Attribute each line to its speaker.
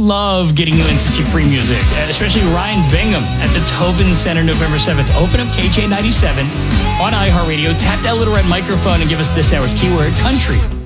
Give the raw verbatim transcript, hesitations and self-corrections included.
Speaker 1: love getting you in to see free music, especially Ryan Bingham at the Tobin Center November seventh. Open up K J ninety-seven on iHeartRadio. Tap that little red microphone and give us this hour's keyword, country.